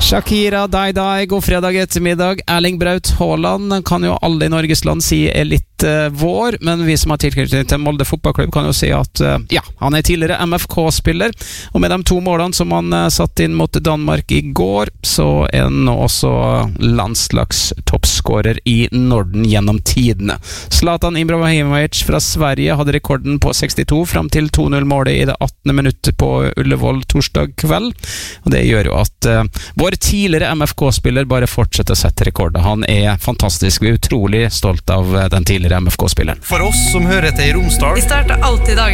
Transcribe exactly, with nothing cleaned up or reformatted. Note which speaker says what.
Speaker 1: Shakira, Dai Dai, god fredag ettermiddag. Erling Braut Haaland kan jo alle i Norges land si er litt uh, vår, men vi som har tilknytning til Molde fotballklubb kan jo si at uh, ja, han er tidligere M F K-spiller, og med de to målene som han uh, satt inn mot Danmark i går, så er han nå også landslagstoppskårer i Norden gjennom tidene. Zlatan Ibrahimovic fra Sverige hadde rekorden på sekstito fram til to null-målet i det attende minuttet på Ullevål torsdag kveld, og det gjør jo at uh, vår tidligere M F K-spiller bare fortsetter å sette rekorder. Han er fantastisk. Vi er utrolig stolt av den tidligere M F K-spilleren.
Speaker 2: For oss som hører til i Romsdal,
Speaker 3: vi starter alltid dagen